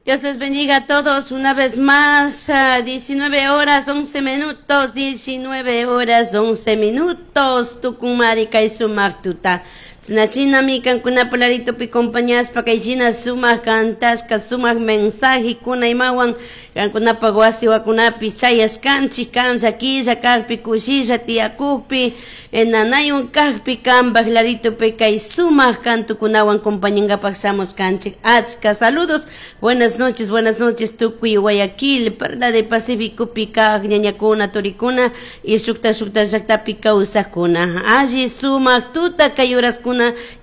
Dios les bendiga a todos una vez más. 19 horas 11 minutos, 19 horas 11 minutos. Tucumari kay sumak tuta. Tznachina mi kankuna polarito pi compañías pa kay china sumak kantas ka sumak mensaje kuna imawan kankuna pagwasi wakuna pi chayas kanchi kansa kisa karpi kushisha tiakukpi nanayun kakpi kambak larito pi kay sumak kantukunawan compañinga paksamos kanchi achka saludos. Buenas noches, Tukuy, Guayaquil, Perla de Pacífico, Pica, Ñañacuna, Toricuna, y Shukta, Shakta, Pica, Usakuna. Allí suma, tuta, Cayuraskuna,